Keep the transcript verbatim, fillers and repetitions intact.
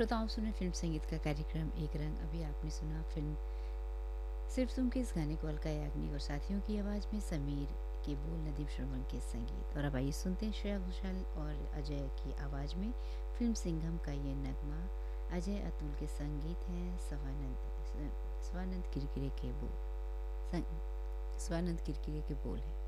श्रोताओं, सुने फिल्म संगीत का कार्यक्रम एक रंग। अभी आपने सुना फिल्म सिर्फ तुम के इस गाने को अलका याग्निक और साथियों की आवाज़ में समीर के बोल, नदीम श्रवण के संगीत। और अब आइए सुनते हैं श्रेया घोषाल और अजय की आवाज़ में फिल्म सिंघम का ये नगमा। अजय अतुल के संगीत हैं, स्वानंद स्वानंद किरकिरे के बोल स्वानंद किरकिरे के बोल हैं।